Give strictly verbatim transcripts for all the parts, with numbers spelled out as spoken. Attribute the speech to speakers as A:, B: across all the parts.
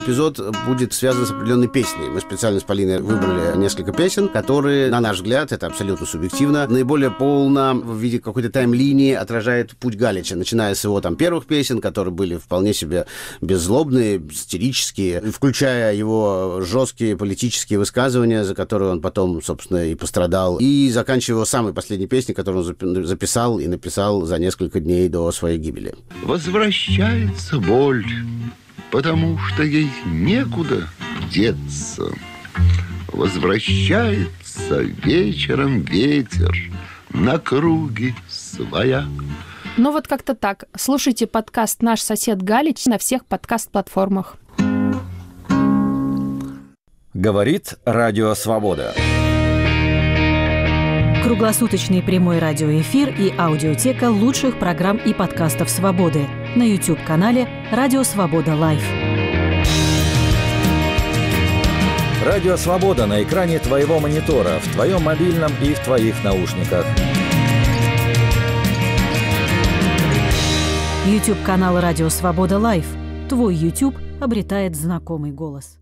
A: Эпизод будет связан с определенной песней. Мы специально с Полиной выбрали несколько песен, которые, на наш взгляд, это абсолютно субъективно, наиболее полно в виде какой-то тайм-линии отражает путь Галича, начиная с его там первых песен, которые были вполне себе беззлобные, сатирические, включая его жесткие политические высказывания, за которые он потом, собственно, и пострадал, и заканчивая его самой последней песней, которую он записал и написал за несколько дней до своей гибели.
B: Возвращается боль, потому что ей некуда деться. Возвращается вечером ветер на круги своя.
C: Ну вот как-то так. Слушайте подкаст «Наш сосед Галич» на всех подкаст-платформах.
D: Говорит Радио Свобода.
E: Круглосуточный прямой радиоэфир и аудиотека лучших программ и подкастов «Свободы» на YouTube-канале «Радио Свобода Лайв».
D: Радио Свобода на экране твоего монитора, в твоем мобильном и в твоих наушниках.
E: YouTube-канал «Радио Свобода Лайв». Твой YouTube обретает знакомый голос.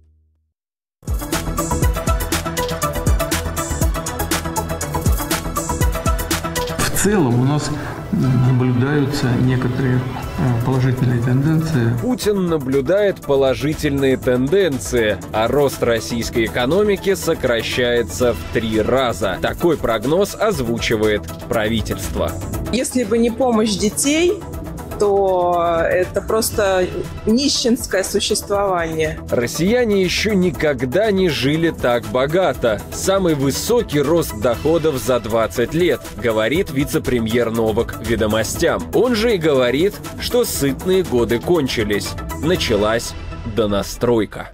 F: В целом у нас наблюдаются некоторые положительные тенденции.
G: Путин наблюдает положительные тенденции, а рост российской экономики сокращается в три раза. Такой прогноз озвучивает правительство.
H: Если бы не помощь детей, то это просто нищенское существование.
G: Россияне еще никогда не жили так богато. Самый высокий рост доходов за двадцать лет, говорит вице-премьер Новак «Ведомостям». Он же и говорит, что сытные годы кончились. Началась донастройка.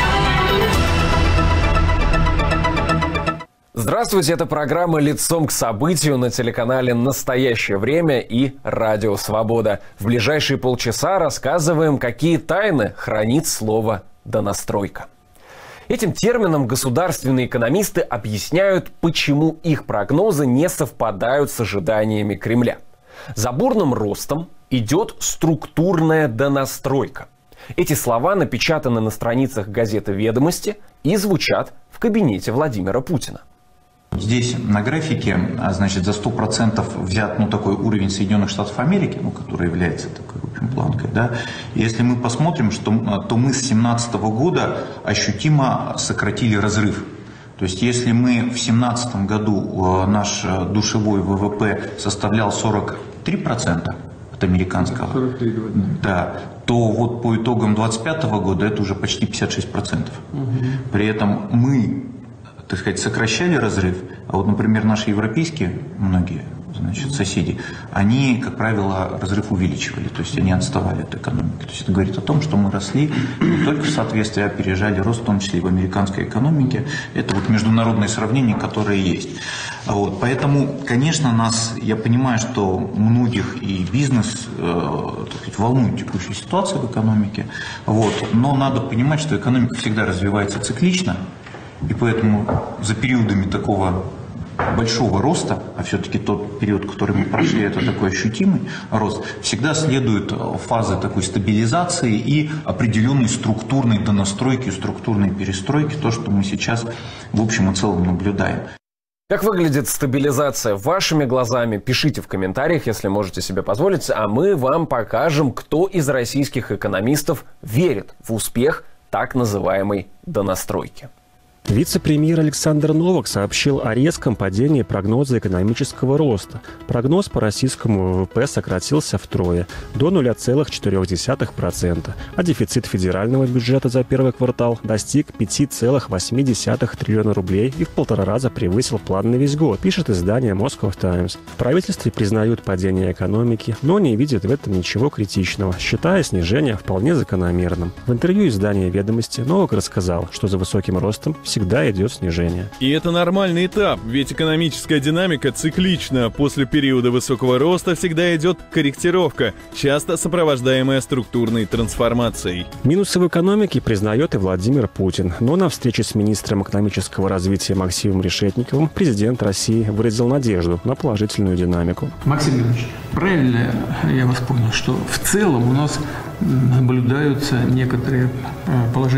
G: Здравствуйте, это программа «Лицом к событию» на телеканале «Настоящее время» и «Радио Свобода». В ближайшие полчаса рассказываем, какие тайны хранит слово «донастройка». Этим термином государственные экономисты объясняют, почему их прогнозы не совпадают с ожиданиями Кремля. За бурным ростом идет структурная донастройка. Эти слова напечатаны на страницах газеты «Ведомости» и звучат в кабинете Владимира Путина.
I: Здесь на графике, значит, за сто процентов взят, ну, такой уровень Соединенных Штатов Америки, ну, который является такой, в общем, планкой, да. И если мы посмотрим, что, то мы с две тысячи семнадцатого года ощутимо сократили разрыв. То есть, если мы в две тысячи семнадцатом году наш душевой ВВП составлял сорок три процента от американского,
F: сорок три,
I: да, то вот по итогам две тысячи двадцать пятого года это уже почти пятьдесят шесть процентов. Угу. При этом мы, так сказать, сокращали разрыв, а вот, например, наши европейские, многие, значит, соседи, они, как правило, разрыв увеличивали, то есть они отставали от экономики. То есть это говорит о том, что мы росли не только в соответствии, а опережали рост, в том числе и в американской экономике. Это вот международные сравнения, которые есть. Вот, поэтому, конечно, нас, я понимаю, что многих и бизнес, э, так сказать, волнует текущая ситуация в экономике, вот, но надо понимать, что экономика всегда развивается циклично. И поэтому за периодами такого большого роста, а все-таки тот период, который мы прошли, это такой ощутимый рост, всегда следуют фазы такой стабилизации и определенной структурной донастройки, структурной перестройки, то, что мы сейчас в общем и целом наблюдаем.
G: Как выглядит стабилизация вашими глазами? Пишите в комментариях, если можете себе позволить, а мы вам покажем, кто из российских экономистов верит в успех так называемой донастройки.
J: Вице-премьер Александр Новак сообщил о резком падении прогноза экономического роста. Прогноз по российскому ВВП сократился втрое, до ноль целых четыре десятых процента, а дефицит федерального бюджета за первый квартал достиг пять целых восемь десятых триллиона рублей и в полтора раза превысил план на весь год, пишет издание Moscow Times. В правительстве признают падение экономики, но не видят в этом ничего критичного, считая снижение вполне закономерным. В интервью издания «Ведомости» Новак рассказал, что за высоким ростом всегда всегда идет снижение.
K: И это нормальный этап, ведь экономическая динамика циклична. После периода высокого роста всегда идет корректировка, часто сопровождаемая структурной трансформацией.
J: Минусы в экономике признает и Владимир Путин. Но на встрече с министром экономического развития Максимом Решетниковым президент России выразил надежду на положительную динамику.
F: Максим Иванович, правильно я вас понял, что в целом у нас наблюдаются некоторые положительные